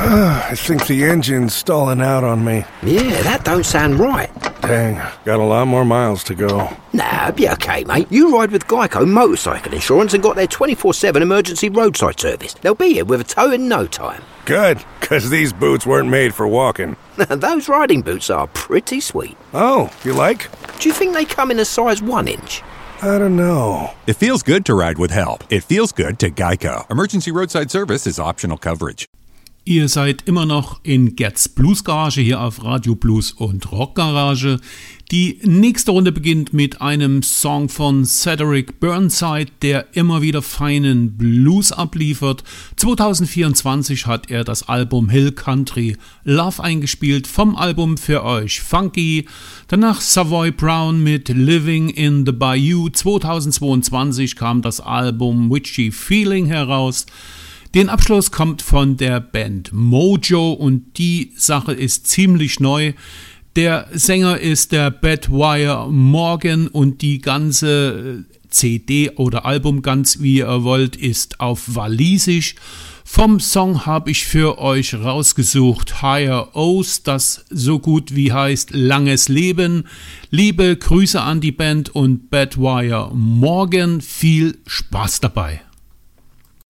I think the engine's stalling out on me. Yeah, that don't sound right. Dang, got a lot more miles to go. Nah, be okay, mate. You ride with Geico Motorcycle Insurance and got their 24/7 emergency roadside service. They'll be here with a tow in no time. Good, because these boots weren't made for walking. Those riding boots are pretty sweet. Oh, you like? Do you think they come in a size 1 inch? I don't know. It feels good to ride with help. It feels good to Geico. Emergency roadside service is optional coverage. Ihr seid immer noch in Gerds Blues Garage hier auf Radio Blues und Rock Garage. Die nächste Runde beginnt mit einem Song von Cedric Burnside, der immer wieder feinen Blues abliefert. 2024 hat er das Album Hill Country Love eingespielt, vom Album für euch Funky. Danach Savoy Brown mit Living in the Bayou. 2022 kam das Album Witchy Feeling heraus. Den Abschluss kommt von der Band Mojo und die Sache ist ziemlich neu. Der Sänger ist der Bedwire Morgan und die ganze CD oder Album, ganz wie ihr wollt, ist auf Walisisch. Vom Song habe ich für euch rausgesucht Higher Oath, das so gut wie heißt Langes Leben. Liebe Grüße an die Band und Bedwire Morgan, viel Spaß dabei.